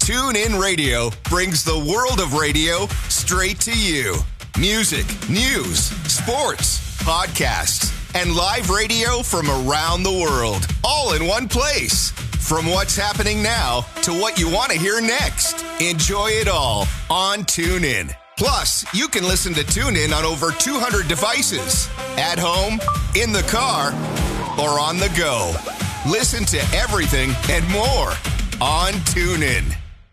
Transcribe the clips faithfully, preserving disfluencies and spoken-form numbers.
TuneIn Radio brings the world of radio straight to you. Music, news, sports, podcasts, and live radio from around the world, all in one place. From what's happening now to what you want to hear next. Enjoy it all on TuneIn. Plus, you can listen to TuneIn on over two hundred devices. At home, in the car, or on the go. Listen to everything and more on TuneIn.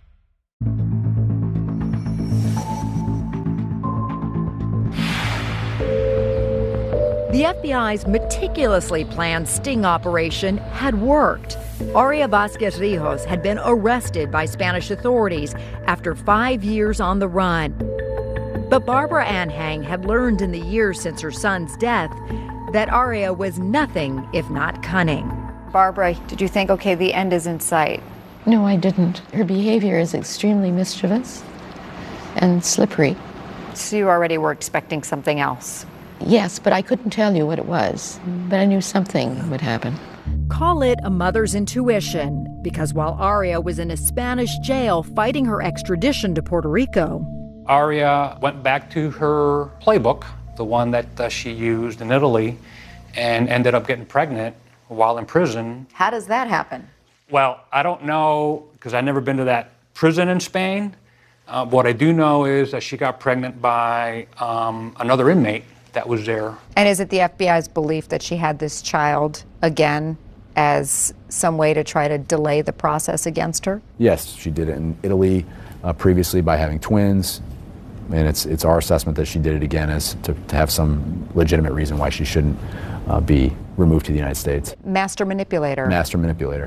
The F B I's meticulously planned sting operation had worked. Aria Vasquez Rijos had been arrested by Spanish authorities after five years on the run. But Barbara Anhang had learned in the years since her son's death that Aria was nothing if not cunning. Barbara, did you think, okay, the end is in sight? No, I didn't. Her behavior is extremely mischievous and slippery. So you already were expecting something else? Yes, but I couldn't tell you what it was. But I knew something would happen. Call it a mother's intuition, because while Aria was in a Spanish jail fighting her extradition to Puerto Rico, Aria went back to her playbook, the one that uh, she used in Italy, and ended up getting pregnant while in prison. How does that happen? Well, I don't know, because I've never been to that prison in Spain. Uh, what I do know is that she got pregnant by um, another inmate that was there. And is it the F B I's belief that she had this child again as some way to try to delay the process against her? Yes, she did it in Italy uh, previously by having twins. And it's it's our assessment that she did it again as to, to have some legitimate reason why she shouldn't uh, be removed to the United States. Master manipulator. Master manipulator.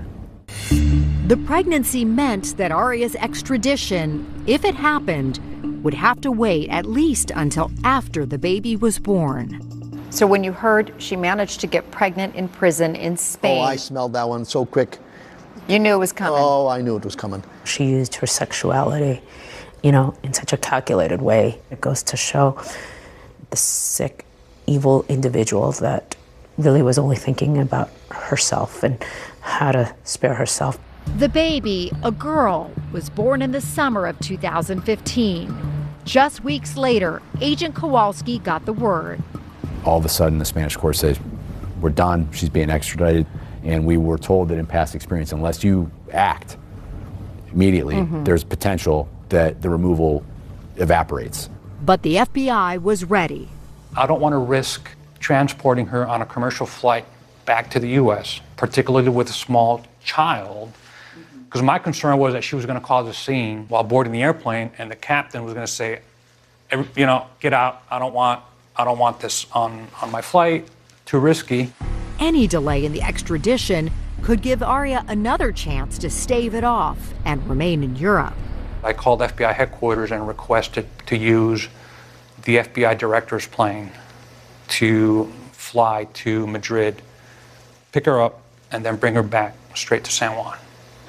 The pregnancy meant that Aria's extradition, if it happened, would have to wait at least until after the baby was born. So when you heard she managed to get pregnant in prison in Spain... Oh, I smelled that one so quick. You knew it was coming. Oh, I knew it was coming. She used her sexuality, you know, in such a calculated way. It goes to show the sick, evil individual that really was only thinking about herself and how to spare herself. The baby, a girl, was born in the summer of two thousand fifteen. Just weeks later, Agent Kowalski got the word. All of a sudden, the Spanish court says, we're done, she's being extradited. And we were told that in past experience, unless you act immediately, mm-hmm. there's potential that the removal evaporates. But the F B I was ready. I don't want to risk transporting her on a commercial flight back to the U S, particularly with a small child, because my concern was that she was going to cause a scene while boarding the airplane, and the captain was going to say, you know, get out, I don't want, I don't want this on, on my flight, too risky. Any delay in the extradition could give Aria another chance to stave it off and remain in Europe. I called F B I headquarters and requested to use the F B I director's plane to fly to Madrid, pick her up, and then bring her back straight to San Juan.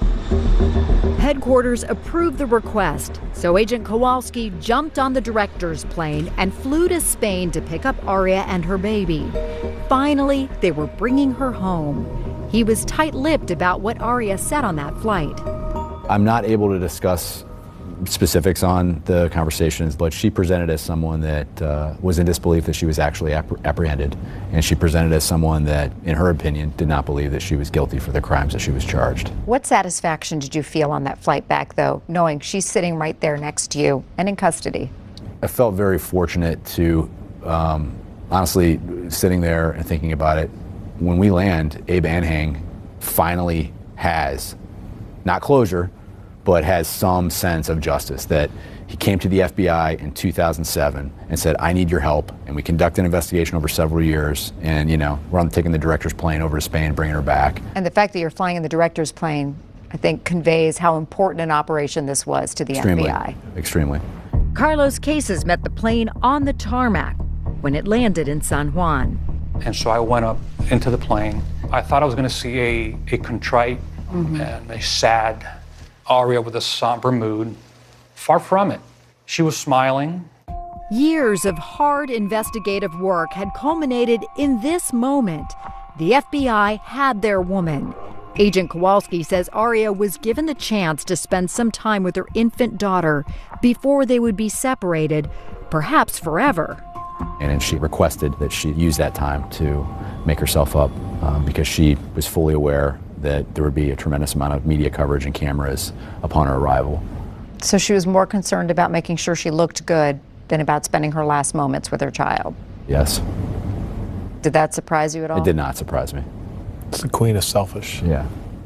Headquarters approved the request, so Agent Kowalski jumped on the director's plane and flew to Spain to pick up Aria and her baby. Finally, they were bringing her home. He was tight-lipped about what Aria said on that flight. I'm not able to discuss specifics on the conversations, but she presented as someone that uh, was in disbelief that she was actually appre- apprehended, and she presented as someone that, in her opinion, did not believe that she was guilty for the crimes that she was charged. What satisfaction did you feel on that flight back, though, knowing she's sitting right there next to you and in custody? I felt very fortunate to, um, honestly, sitting there and thinking about it. When we land, Abe Anhang finally has, not closure, but has some sense of justice, that he came to the F B I in two thousand seven and said, I need your help. And we conducted an investigation over several years. And, you know, we're on taking the director's plane over to Spain, bringing her back. And the fact that you're flying in the director's plane, I think, conveys how important an operation this was to the Extremely. F B I. Extremely. Carlos Cases met the plane on the tarmac when it landed in San Juan. And so I went up into the plane. I thought I was going to see a, a contrite mm-hmm. and a sad Aria with a somber mood. Far from it. She was smiling. Years of hard investigative work had culminated in this moment. The F B I had their woman. Agent Kowalski says Aria was given the chance to spend some time with her infant daughter before they would be separated, perhaps forever. And she requested that she use that time to make herself up um, because she was fully aware that there would be a tremendous amount of media coverage and cameras upon her arrival. So she was more concerned about making sure she looked good than about spending her last moments with her child. Yes. Did that surprise you at all? It did not surprise me. It's the queen of selfish. Yeah.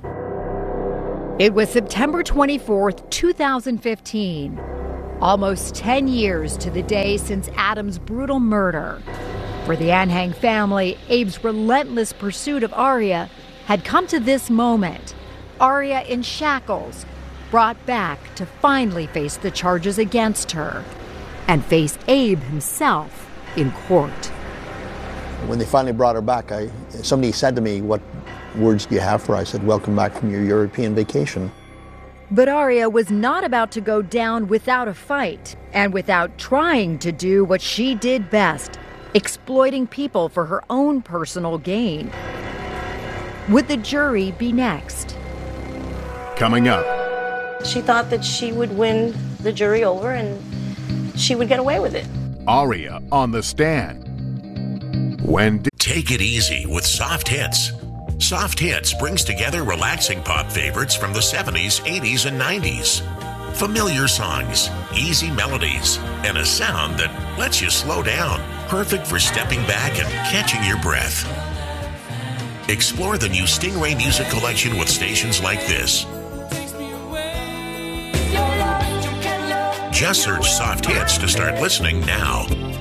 It was September twenty-fourth, two thousand fifteen. Almost ten years to the day since Adam's brutal murder. For the Anhang family, Abe's relentless pursuit of Aria had come to this moment. Aria in shackles, brought back to finally face the charges against her and face Abe himself in court. When they finally brought her back, I, somebody said to me, "What words do you have for her?" I said, "Welcome back from your European vacation." But Aria was not about to go down without a fight and without trying to do what she did best, exploiting people for her own personal gain. Would the jury be next? Coming up. She thought that she would win the jury over and she would get away with it. Aria on the stand. When Take it easy with Soft Hits. Soft Hits brings together relaxing pop favorites from the seventies, eighties, and nineties. Familiar songs, easy melodies, and a sound that lets you slow down. Perfect for stepping back and catching your breath. Explore the new Stingray Music Collection with stations like this. Just search Soft Hits to start listening now.